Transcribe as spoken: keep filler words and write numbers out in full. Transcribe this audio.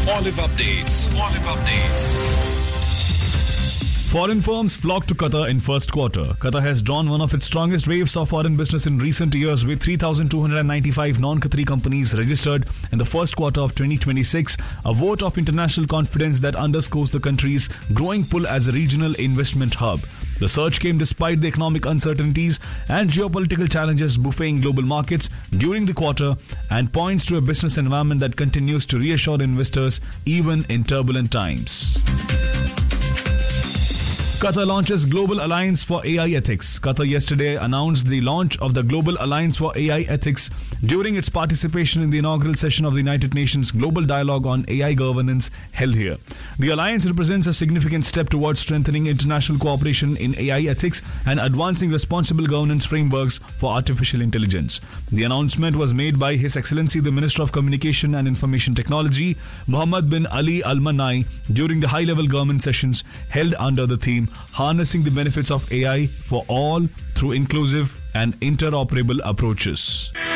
Olive Updates. Olive Updates. Foreign firms flocked to Qatar in first quarter. Qatar has drawn one of its strongest waves of foreign business in recent years, with three thousand two hundred ninety-five non-Qatari companies registered in the first quarter of twenty twenty-six, a vote of international confidence that underscores the country's growing pull as a regional investment hub. The surge came despite the economic uncertainties and geopolitical challenges buffeting global markets during the quarter, and points to a business environment that continues to reassure investors even in turbulent times. Qatar launches Global Alliance for A I Ethics. Qatar yesterday announced the launch of the Global Alliance for A I Ethics during its participation in the inaugural session of the United Nations Global Dialogue on A I Governance held here. The alliance represents a significant step towards strengthening international cooperation in A I ethics and advancing responsible governance frameworks for artificial intelligence. The announcement was made by His Excellency the Minister of Communication and Information Technology, Mohammed bin Ali Al Manai, during the high-level government sessions held under the theme Harnessing the Benefits of A I for All Through Inclusive and Interoperable Approaches.